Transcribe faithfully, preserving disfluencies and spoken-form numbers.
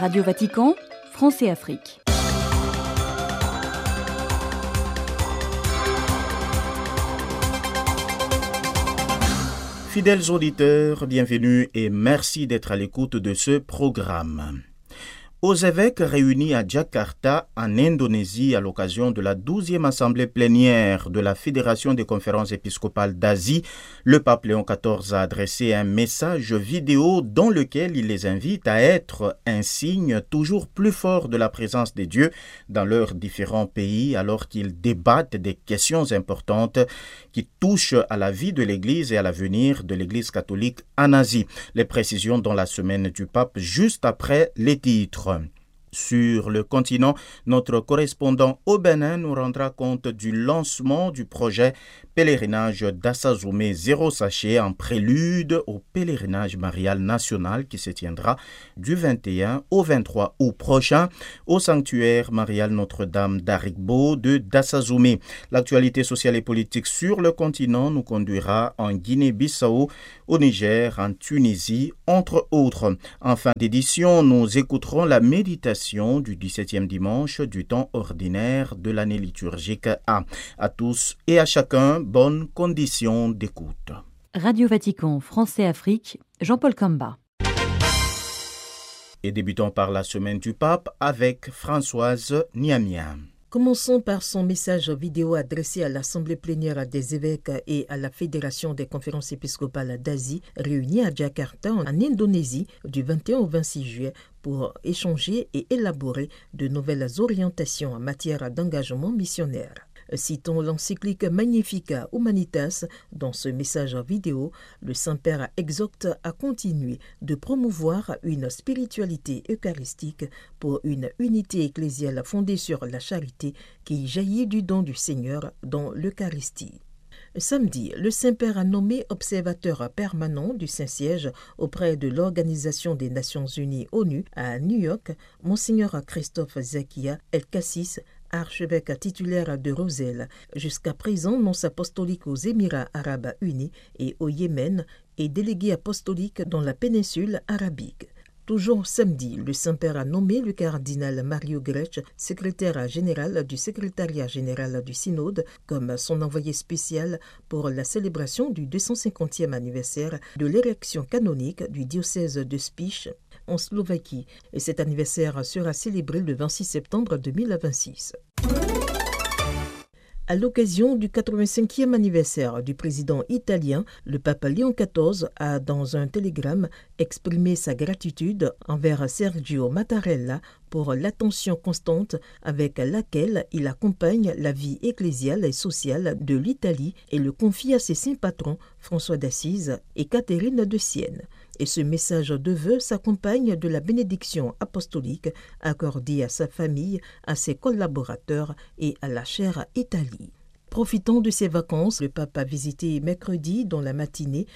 Radio Vatican, France et Afrique. Fidèles auditeurs, bienvenue et merci d'être à l'écoute de ce programme. Aux évêques réunis à Jakarta, en Indonésie, à l'occasion de la douzième assemblée plénière de la Fédération des conférences épiscopales d'Asie, le pape Léon quatorze a adressé un message vidéo dans lequel il les invite à être un signe toujours plus fort de la présence de Dieu dans leurs différents pays alors qu'ils débattent des questions importantes qui touchent à la vie de l'Église et à l'avenir de l'Église catholique en Asie. Les précisions dans la semaine du pape juste après les titres. Sur le continent, notre correspondant au Bénin nous rendra compte du lancement du projet pèlerinage d'Assazoumé Zéro Sachet en prélude au pèlerinage marial national qui se tiendra du vingt et un au vingt-trois août prochain au sanctuaire marial Notre-Dame d'Arigbo de Dassazoumé. L'actualité sociale et politique sur le continent nous conduira en Guinée-Bissau, au Niger, en Tunisie, entre autres. En fin d'édition, nous écouterons la méditation du dix-septième dimanche du temps ordinaire de l'année liturgique A. À tous et à chacun, bonne condition d'écoute. Radio Vatican, France et Afrique, Jean-Paul Kamba. Et débutons par la semaine du pape avec Françoise Niamia. Commençons par son message vidéo adressé à l'Assemblée plénière des évêques et à la Fédération des conférences épiscopales d'Asie, réunie à Jakarta, en Indonésie, du vingt et un au vingt-six juillet, pour échanger et élaborer de nouvelles orientations en matière d'engagement missionnaire. Citons l'encyclique Magnificat Humanitas. Dans ce message vidéo, le Saint-Père exhorte à continuer de promouvoir une spiritualité eucharistique pour une unité ecclésiale fondée sur la charité qui jaillit du don du Seigneur dans l'Eucharistie. Samedi, le Saint-Père a nommé observateur permanent du Saint-Siège auprès de l'Organisation des Nations Unies ONU à New York, Monseigneur Christophe Zakia El Kassis, archevêque titulaire de Roselle, jusqu'à présent nonce apostolique aux Émirats arabes unis et au Yémen et délégué apostolique dans la péninsule arabique. Toujours samedi, le Saint-Père a nommé le cardinal Mario Grech, secrétaire général du secrétariat général du Synode, comme son envoyé spécial pour la célébration du deux cent cinquantième anniversaire de l'érection canonique du diocèse de Spiš en Slovaquie. Et cet anniversaire sera célébré le vingt-six septembre deux mille vingt-six. À l'occasion du quatre-vingt-cinquième anniversaire du président italien, le pape Léon quatorze a, dans un télégramme, exprimé sa gratitude envers Sergio Mattarella pour l'attention constante avec laquelle il accompagne la vie ecclésiale et sociale de l'Italie et le confie à ses saints patrons François d'Assise et Catherine de Sienne. Et ce message de vœux s'accompagne de la bénédiction apostolique accordée à sa famille, à ses collaborateurs et à la chère Italie. Profitant de ses vacances, le pape a visité mercredi dans la matinée